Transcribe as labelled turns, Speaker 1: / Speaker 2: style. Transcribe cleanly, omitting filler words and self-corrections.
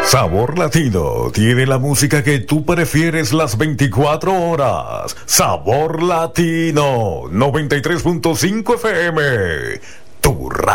Speaker 1: Sabor Latino tiene la música que tú prefieres las 24 horas. Sabor Latino 93.5 FM. Tu radio.